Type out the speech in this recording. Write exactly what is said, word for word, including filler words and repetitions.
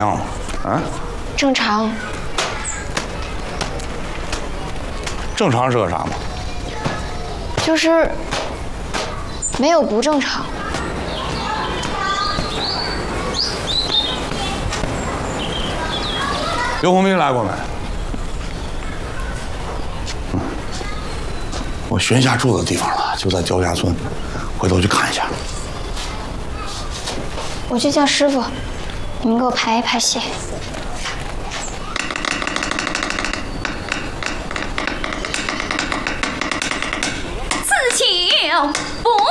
样吗？啊？ 正常。 正常是个啥嘛？ 就是没有不正常。 刘洪斌来过没？嗯，我寻一下住的地方了，就在焦家村，回头去看一下。 我去叫师傅，你们给我排一排戏。 此情不